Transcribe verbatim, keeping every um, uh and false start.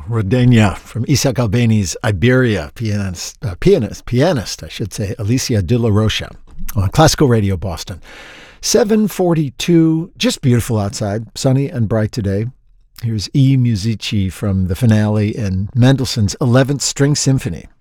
Rodegna from Isaac Albeni's Iberia, pianist, uh, pianist, pianist, I should say, Alicia de la Rocha on Classical Radio Boston. seven forty-two, just beautiful outside, sunny and bright today. Here's E Musici from the finale in Mendelssohn's eleventh String Symphony.